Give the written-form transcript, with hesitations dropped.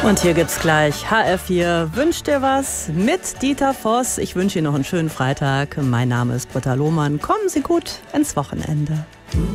Und hier gibt's gleich HR4 Wünscht dir was mit Dieter Voss. Ich wünsche Ihnen noch einen schönen Freitag. Mein Name ist Britta Lohmann. Kommen Sie gut ins Wochenende.